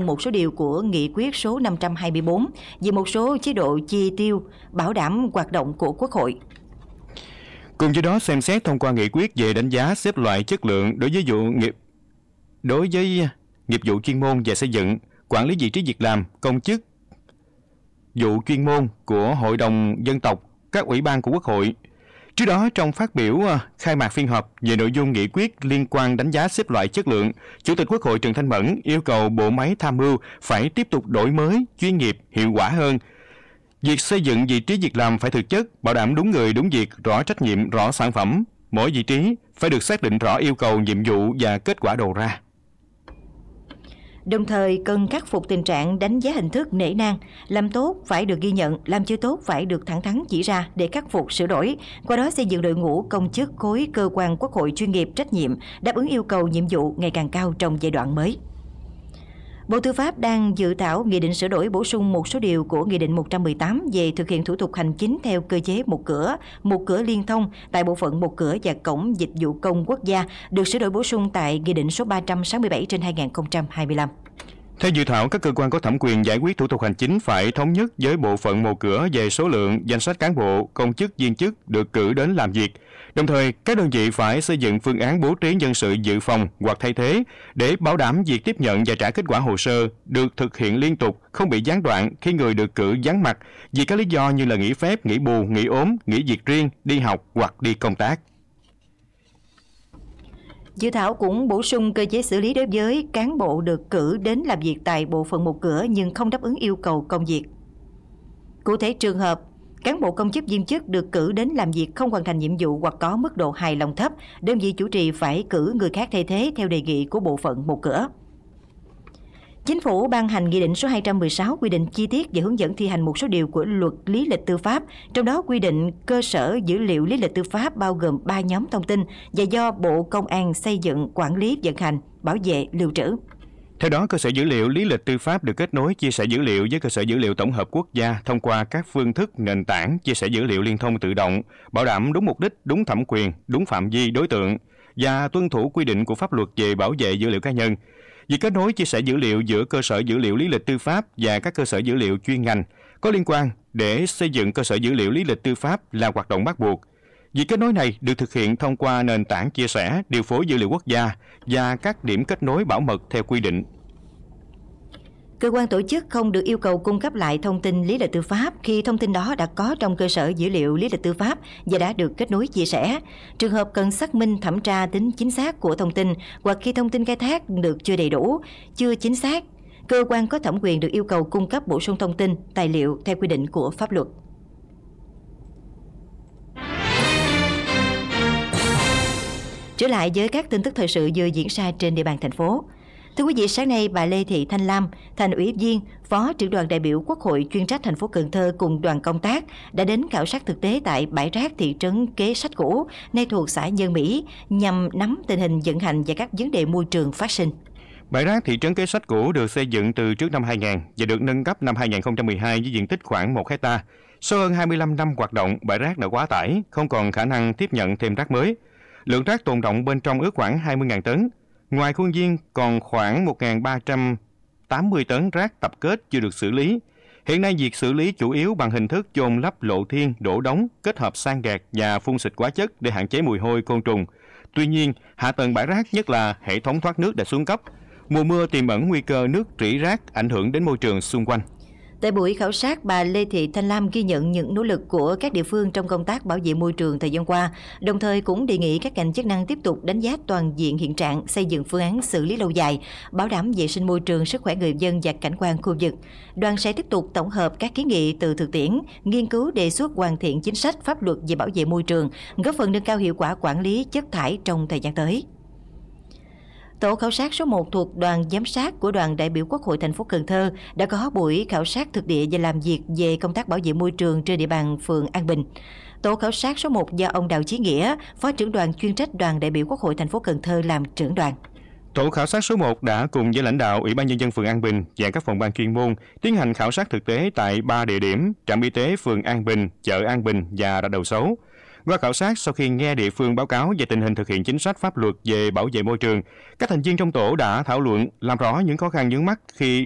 một số điều của Nghị quyết số 524 về một số chế độ chi tiêu bảo đảm hoạt động của Quốc hội. Cùng với đó, xem xét thông qua nghị quyết về đánh giá xếp loại chất lượng đối với nghiệp vụ chuyên môn và xây dựng, quản lý vị trí việc làm, công chức vụ chuyên môn của Hội đồng Dân tộc, các ủy ban của Quốc hội. Trước đó, trong phát biểu khai mạc phiên họp về nội dung nghị quyết liên quan đánh giá xếp loại chất lượng, Chủ tịch Quốc hội Trần Thanh Mẫn yêu cầu bộ máy tham mưu phải tiếp tục đổi mới, chuyên nghiệp, hiệu quả hơn. Việc xây dựng vị trí việc làm phải thực chất, bảo đảm đúng người, đúng việc, rõ trách nhiệm, rõ sản phẩm. Mỗi vị trí phải được xác định rõ yêu cầu, nhiệm vụ và kết quả đầu ra. Đồng thời cần khắc phục tình trạng đánh giá hình thức nể nang, làm tốt phải được ghi nhận, làm chưa tốt phải được thẳng thắn chỉ ra để khắc phục sửa đổi, qua đó xây dựng đội ngũ công chức khối cơ quan Quốc hội chuyên nghiệp, trách nhiệm, đáp ứng yêu cầu nhiệm vụ ngày càng cao trong giai đoạn mới. Bộ Tư pháp đang dự thảo nghị định sửa đổi bổ sung một số điều của Nghị định 118 về thực hiện thủ tục hành chính theo cơ chế một cửa liên thông tại bộ phận một cửa và cổng dịch vụ công quốc gia, được sửa đổi bổ sung tại Nghị định số 367/2025. Theo dự thảo, các cơ quan có thẩm quyền giải quyết thủ tục hành chính phải thống nhất với bộ phận một cửa về số lượng, danh sách cán bộ, công chức, viên chức được cử đến làm việc. Đồng thời, các đơn vị phải xây dựng phương án bố trí nhân sự dự phòng hoặc thay thế để bảo đảm việc tiếp nhận và trả kết quả hồ sơ được thực hiện liên tục, không bị gián đoạn khi người được cử vắng mặt vì các lý do như là nghỉ phép, nghỉ bù, nghỉ ốm, nghỉ việc riêng, đi học hoặc đi công tác. Dự thảo cũng bổ sung cơ chế xử lý đối với cán bộ được cử đến làm việc tại bộ phận một cửa nhưng không đáp ứng yêu cầu công việc. Cụ thể, trường hợp cán bộ công chức viên chức được cử đến làm việc không hoàn thành nhiệm vụ hoặc có mức độ hài lòng thấp, đơn vị chủ trì phải cử người khác thay thế theo đề nghị của bộ phận một cửa. Chính phủ ban hành Nghị định số 216 quy định chi tiết về hướng dẫn thi hành một số điều của Luật Lý lịch tư pháp, trong đó quy định cơ sở dữ liệu lý lịch tư pháp bao gồm 3 nhóm thông tin và do Bộ Công an xây dựng, quản lý, vận hành, bảo vệ, lưu trữ. Theo đó, cơ sở dữ liệu lý lịch tư pháp được kết nối chia sẻ dữ liệu với cơ sở dữ liệu tổng hợp quốc gia thông qua các phương thức nền tảng chia sẻ dữ liệu liên thông tự động, bảo đảm đúng mục đích, đúng thẩm quyền, đúng phạm vi đối tượng và tuân thủ quy định của pháp luật về bảo vệ dữ liệu cá nhân. Việc kết nối chia sẻ dữ liệu giữa cơ sở dữ liệu lý lịch tư pháp và các cơ sở dữ liệu chuyên ngành có liên quan để xây dựng cơ sở dữ liệu lý lịch tư pháp là hoạt động bắt buộc. Việc kết nối này được thực hiện thông qua nền tảng chia sẻ, điều phối dữ liệu quốc gia và các điểm kết nối bảo mật theo quy định. Cơ quan tổ chức không được yêu cầu cung cấp lại thông tin lý lịch tư pháp khi thông tin đó đã có trong cơ sở dữ liệu lý lịch tư pháp và đã được kết nối chia sẻ. Trường hợp cần xác minh thẩm tra tính chính xác của thông tin hoặc khi thông tin khai thác được chưa đầy đủ, chưa chính xác, cơ quan có thẩm quyền được yêu cầu cung cấp bổ sung thông tin, tài liệu theo quy định của pháp luật. Trở lại với các tin tức thời sự vừa diễn ra trên địa bàn thành phố. Thưa quý vị, sáng nay bà Lê Thị Thanh Lam, Thành ủy viên, Phó trưởng đoàn đại biểu Quốc hội chuyên trách thành phố Cần Thơ cùng đoàn công tác đã đến khảo sát thực tế tại bãi rác thị trấn Kế Sách Cũ, nay thuộc xã Nhân Mỹ, nhằm nắm tình hình vận hành và các vấn đề môi trường phát sinh. Bãi rác thị trấn Kế Sách Cũ được xây dựng từ trước năm 2000 và được nâng cấp năm 2012 với diện tích khoảng 1 hectare. Sau hơn 25 năm hoạt động, bãi rác đã quá tải, không còn khả năng tiếp nhận thêm rác mới. Lượng rác tồn đọng bên trong ước khoảng 20.000 tấn. Ngoài khuôn viên còn khoảng 1.380 tấn rác tập kết chưa được xử lý. Hiện nay việc xử lý chủ yếu bằng hình thức chôn lấp lộ thiên, đổ đống, kết hợp san gạt và phun xịt hóa chất để hạn chế mùi hôi côn trùng. Tuy nhiên, hạ tầng bãi rác, nhất là hệ thống thoát nước đã xuống cấp. Mùa mưa tiềm ẩn nguy cơ nước rỉ rác ảnh hưởng đến môi trường xung quanh. Tại buổi khảo sát, bà Lê Thị Thanh Lam ghi nhận những nỗ lực của các địa phương trong công tác bảo vệ môi trường thời gian qua, đồng thời cũng đề nghị các ngành chức năng tiếp tục đánh giá toàn diện hiện trạng, xây dựng phương án xử lý lâu dài, bảo đảm vệ sinh môi trường, sức khỏe người dân và cảnh quan khu vực. Đoàn sẽ tiếp tục tổng hợp các kiến nghị từ thực tiễn, nghiên cứu đề xuất hoàn thiện chính sách pháp luật về bảo vệ môi trường, góp phần nâng cao hiệu quả quản lý chất thải trong thời gian tới. Tổ khảo sát số 1 thuộc đoàn giám sát của đoàn đại biểu Quốc hội thành phố Cần Thơ đã có buổi khảo sát thực địa và làm việc về công tác bảo vệ môi trường trên địa bàn phường An Bình. Tổ khảo sát số 1 do ông Đào Chí Nghĩa, Phó trưởng đoàn chuyên trách đoàn đại biểu Quốc hội thành phố Cần Thơ làm trưởng đoàn. Tổ khảo sát số 1 đã cùng với lãnh đạo Ủy ban Nhân dân phường An Bình và các phòng ban chuyên môn tiến hành khảo sát thực tế tại 3 địa điểm: trạm y tế phường An Bình, chợ An Bình và rạch Đầu Sấu. Qua khảo sát, sau khi nghe địa phương báo cáo về tình hình thực hiện chính sách pháp luật về bảo vệ môi trường, các thành viên trong tổ đã thảo luận làm rõ những khó khăn vướng mắc khi